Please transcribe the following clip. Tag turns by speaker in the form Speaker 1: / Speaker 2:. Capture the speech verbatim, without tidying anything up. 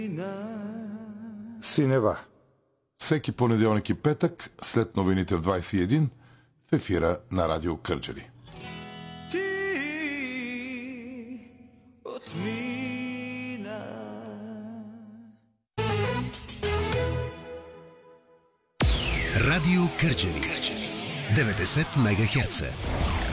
Speaker 1: Синева. Всеки понеделник и петък, след новините в двайсет и един, в ефира на Радио Кърджали.
Speaker 2: Ти отмина.
Speaker 3: Радио Кърджали. деветдесет мегахерца.